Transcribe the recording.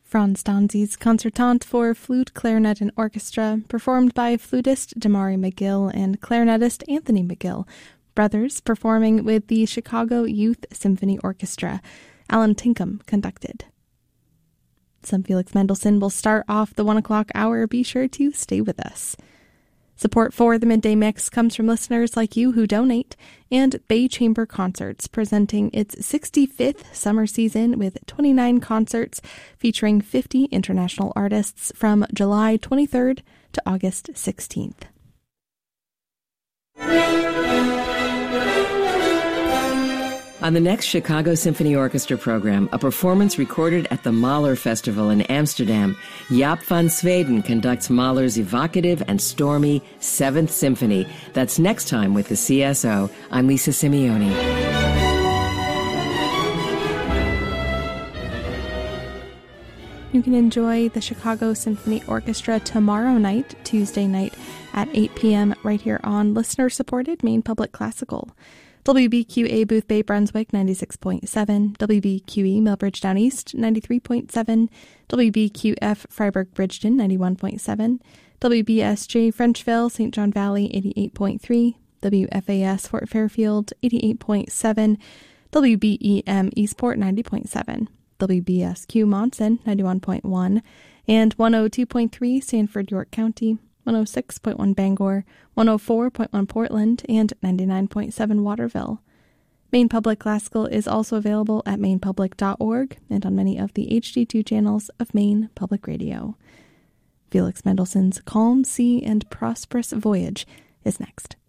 Franz Danzi's Concertante for Flute, Clarinet, and Orchestra, performed by flutist Damari McGill and clarinetist Anthony McGill, brothers performing with the Chicago Youth Symphony Orchestra. Alan Tinkham conducted. Some Felix Mendelssohn will start off the 1 o'clock hour. Be sure to stay with us. Support for the Midday Mix comes from listeners like you who donate, and Bay Chamber Concerts, presenting its 65th summer season with 29 concerts featuring 50 international artists from July 23rd to August 16th. On the next Chicago Symphony Orchestra program, a performance recorded at the Mahler Festival in Amsterdam, Jaap van Zweden conducts Mahler's evocative and stormy Seventh Symphony. That's next time with the CSO. I'm Lisa Simeoni. You can enjoy the Chicago Symphony Orchestra tomorrow night, Tuesday night at 8 p.m. right here on listener-supported Maine Public Classical. WBQA Booth Bay Brunswick 96.7, WBQE Millbridge Down East 93.7, WBQF Freiburg Bridgeton 91.7, WBSJ Frenchville St. John Valley 88.3, WFAS Fort Fairfield 88.7, WBEM Eastport 90.7, WBSQ Monson 91.1, and 102.3 Sanford York County, 106.1 Bangor, 104.1 Portland, and 99.7 Waterville. Maine Public Classical is also available at mainepublic.org and on many of the HD2 channels of Maine Public Radio. Felix Mendelssohn's Calm Sea and Prosperous Voyage is next.